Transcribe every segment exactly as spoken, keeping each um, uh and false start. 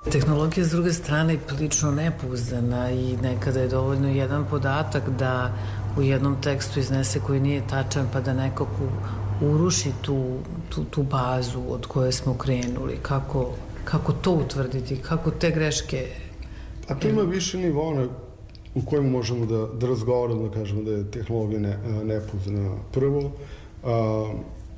Tehnologija s druge strane je prilično nepouzdana i nekada je dovoljno jedan podatak da u jednom tekstu iznese koji nije tačan pa da nekako uruši tu, tu, tu bazu od koje smo krenuli. Kako, kako to utvrditi? Kako te greške... A to ima više nivoa u kojem možemo da, da razgovaramo, da kažemo da je tehnologija ne, nepouzdana. Prvo, a,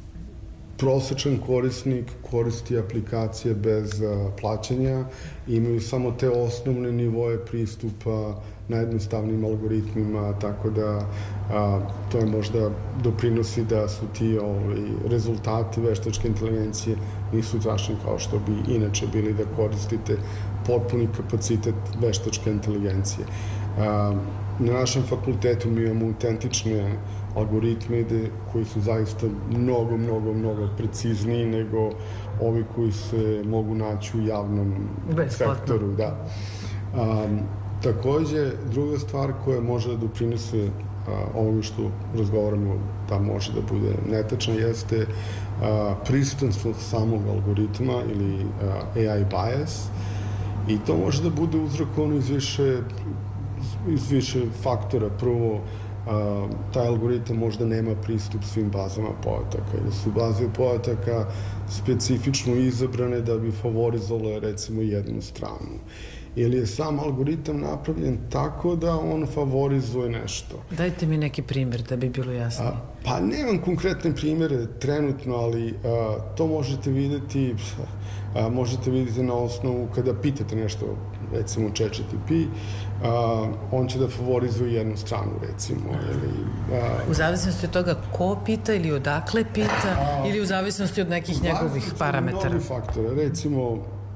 prosečan korisnik koristi aplikacije bez a, plaćanja i imaju samo te osnovne nivoje pristupa najjednostavnijim algoritmima, tako da a, to je možda doprinosi da su ti ovaj, rezultati veštačke inteligencije nisu tačni kao što bi inače bili da koristite potpuni kapacitet veštačke inteligencije. A, na našem fakultetu mi imamo autentične algoritme koji su zaista mnogo, mnogo, mnogo precizniji nego ovi koji se mogu naći u javnom sektoru. Da. A, takođe, druga stvar koja može da doprinese ovome što razgovaramo da može da bude netačna jeste prisutnost samog algoritma ili A I bias i to može da bude uzrokovano iz više, iz više faktora. Prvo, taj algoritam možda nema pristup svim bazama podataka ili su baze podataka specifično izabrane da bi favorizovale recimo jednu stranu. Ili je sam algoritam napravljen tako da on favorizuje nešto. Dajte mi neki primjer da bi bilo jasno. A, pa nemam konkretne primjere trenutno, ali a, to možete videti a, možete videti na osnovu kada pitate nešto, recimo ChatGPT, a, on će da favorizuje jednu stranu, recimo. Ili, a, u zavisnosti od toga ko pita ili odakle pita a, ili u zavisnosti od nekih njegovih parametara. Mnogi faktora, recimo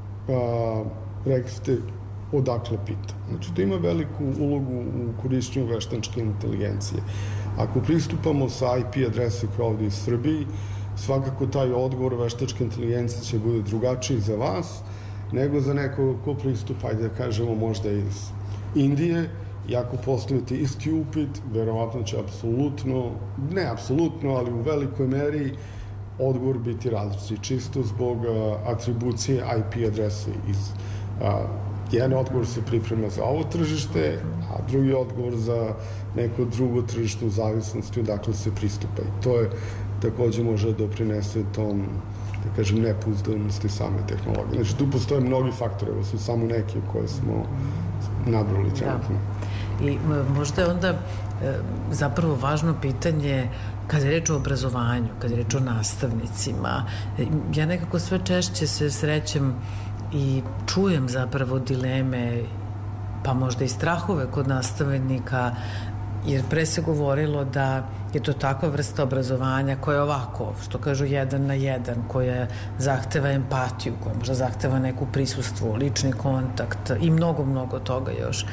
a, rekli ste odakle pita. Znači, to ima veliku ulogu u korišćenju veštačke inteligencije. Ako pristupamo sa I P adrese kao ovde iz Srbiji, svakako taj odgovor veštačke inteligencije će bude drugačiji za vas nego za nekog ko pristupa, ajde da kažemo, možda iz Indije, i ako postavite isti upit, verovatno će apsolutno, ne apsolutno, ali u velikoj meri odgovor biti različit, čisto zbog a, atribucije I P adrese iz a, jedan odgovor se priprema za ovo tržište, a drugi odgovor za neko drugo tržište u zavisnosti odakle se pristupa. I to je takođe može da doprinese tom, da kažem, nepouzdanosti same tehnologije. Znači, tu postoje mnogi faktori, ovo su samo neki koje smo nabrali trenutno. Da. I možda je onda zapravo važno pitanje kada je reč o obrazovanju, kada je reč o nastavnicima. Ja nekako sve češće se srećem i čujem zapravo dileme, pa možda i strahove kod nastavnika, jer pre se govorilo da je to takva vrsta obrazovanja koja je ovako, što kažu jedan na jedan, koja zahteva empatiju, koja možda zahteva neku prisustvu, lični kontakt i mnogo, mnogo toga još.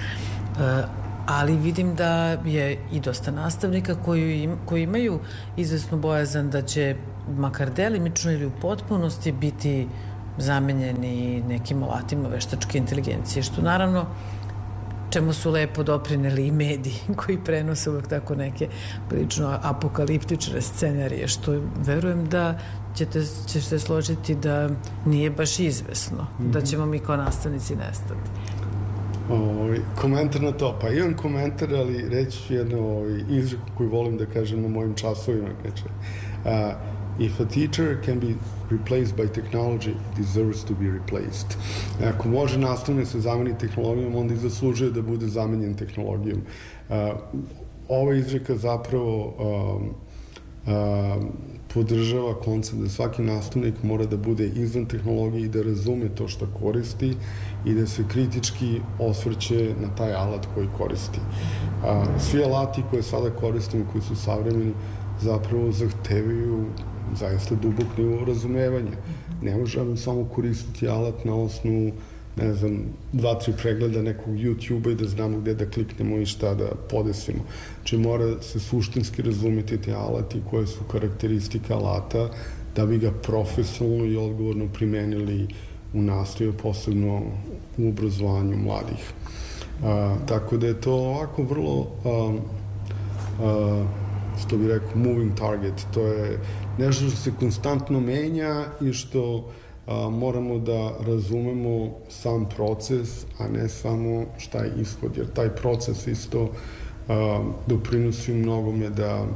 Ali vidim da je i dosta nastavnika koji, im, koji imaju izvesnu bojazan da će makar delimično ili u potpunosti biti zamenjeni nekim alatima veštačke inteligencije, što naravno čemu su lepo doprineli i mediji koji prenose uvek tako neke prilično apokaliptične scenarije, što verujem da ćete, ćete složiti da nije baš izvesno, mm-hmm. da ćemo mi kao nastavnici nestati. Ovaj, komentar na to, pa imam komentar, ali reći ću jednu ovaj, izreku koju volim da kažem na mojim časovima. Znači, uh, if a teacher can be replaced by technology, it deserves to be replaced. Ako može nastavnik se zameni tehnologijom, onda i zaslužuje da bude zamenjen tehnologijom. Uh, ova izreka zapravo um, um, podržava koncept da svaki nastavnik mora da bude izvan tehnologije i da razume to što koristi i da se kritički osvrće na taj alat koji koristi. Uh, svi alati koje sada koristimo, koji su savremeni, zapravo zahtevaju zaista dubok nivo razumevanja. Ne možemo samo koristiti alat na osnovu, ne znam, dva, tri pregleda nekog YouTube-a i da znamo gde da kliknemo i šta da podesimo. Znači mora se suštinski razumeti te alati koje su karakteristike alata da bi ga profesionalno i odgovorno primenili u nastavi, posebno u obrazovanju mladih. A, tako da je to ovako vrlo a, a, što bi rekao moving target, to je nešto što se konstantno menja i što a, moramo da razumemo sam proces, a ne samo šta je ishod, jer taj proces isto a, doprinosi mnogome da a,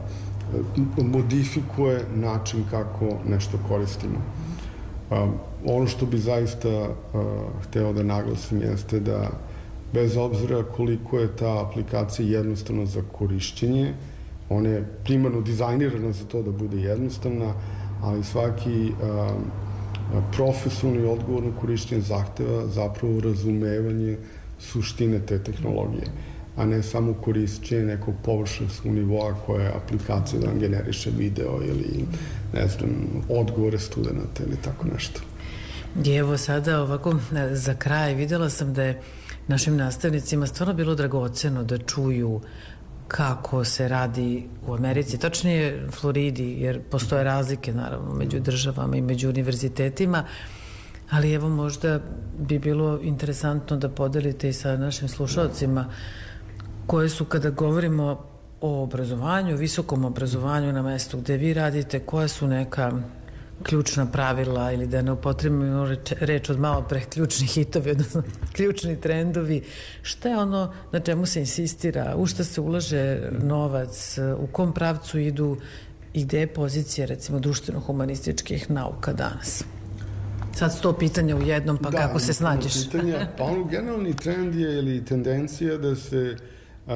modifikuje način kako nešto koristimo. A, ono što bi zaista a, hteo da naglasim jeste da bez obzira koliko je ta aplikacija jednostavna za korišćenje, ona je primarno dizajnirana za to da bude jednostavna, ali svaki a, profesionalni i odgovorno korišćenje zahteva zapravo razumevanje suštine te tehnologije, a ne samo korišćenje nekog površinskog nivoa koja je aplikacija da nam generiše video ili, ne znam, odgovore studenta ili tako nešto. I evo sada ovako za kraj videla sam da je našim nastavnicima stvarno bilo dragoceno da čuju kako se radi u Americi, tačnije Floridi, jer postoje razlike naravno među državama i među univerzitetima, ali evo možda bi bilo interesantno da podelite i sa našim slušalcima koje su, kada govorimo o obrazovanju, visokom obrazovanju na mestu gde vi radite, koja su neka ključna pravila ili da ne upotrebimo reč, reč od malo pre ključni hitovi, odnosno ključni trendovi. Šta je ono na čemu se insistira, u šta se ulaže novac, u kom pravcu idu i gde je pozicija recimo društveno-humanističkih nauka danas? Sad sto pitanja u jednom, pa da, kako se snađeš? Pitanja, pa ono generalni trend je ili tendencija da se a,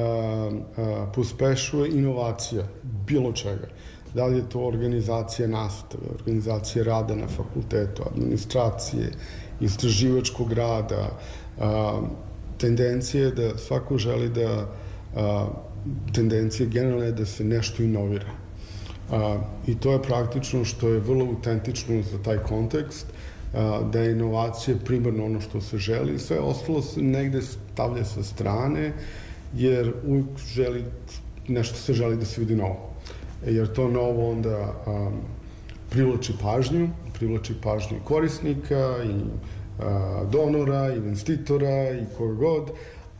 a, pospešuje inovacija bilo čega. Da li je to organizacija nastave, organizacija rada na fakultetu, administracije, istraživačkog rada. A, tendencija je da svako želi da, a, tendencija generalna je da se nešto inovira. A, I to je praktično što je vrlo autentično za taj kontekst, a, da je inovacija primarno ono što se želi, sve ostalo se negde stavlja sa strane, jer uvijek želi, nešto se želi da se vidi novo. Jer to novo onda um, privlači pažnju, privlači pažnju korisnika i uh, donora, investitora i koga god.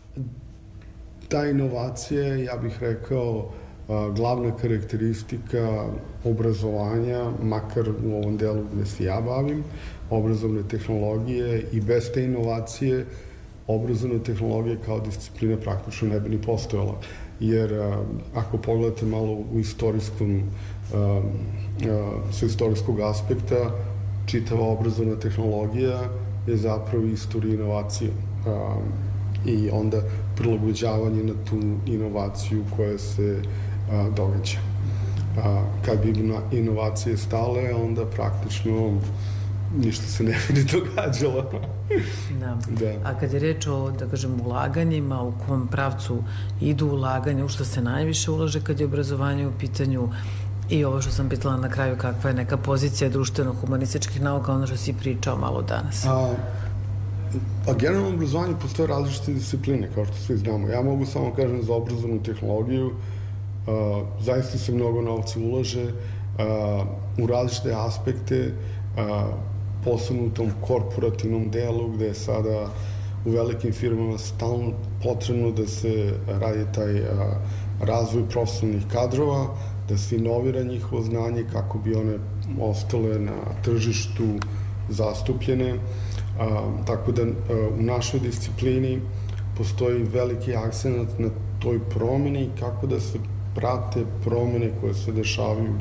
Ta inovacija je, ja bih rekao, uh, glavna karakteristika obrazovanja, makar u ovom delu gde se ja bavim, obrazovne tehnologije, i bez te inovacije obrazovna tehnologija kao disciplina praktično ne bi ni postojala. Jer a, ako pogledate malo u istorijskom, a, a, sa istorijskog aspekta, čitava obrazovna tehnologija je zapravo istorija inovacije. A, I onda prilagođavanje na tu inovaciju koja se a, događa. A, kad bi inovacije stale, onda praktično ništa se ne bi događalo. Da. Da. A kad je reč o, da kažem, ulaganjima, u kom pravcu idu ulaganja, u što se najviše ulaže kad je obrazovanje u pitanju, i ovo što sam pitala na kraju, kakva je neka pozicija društveno-humanističkih nauka, ono što si pričao malo danas? A, a generalno obrazovanje postoje različite discipline, kao što svi znamo. Ja mogu samo kažem za obrazovnu tehnologiju, a, zaista se mnogo novca ulaže a, u različite aspekte, a, posebno u tom korporativnom delu gde je sada u velikim firmama stalno potrebno da se radi taj a, razvoj profesionalnih kadrova, da se inovira njihovo znanje kako bi one ostale na tržištu zastupljene. A, tako da a, u našoj disciplini postoji veliki akcent na toj promeni, kako da se prate promene koje se dešavaju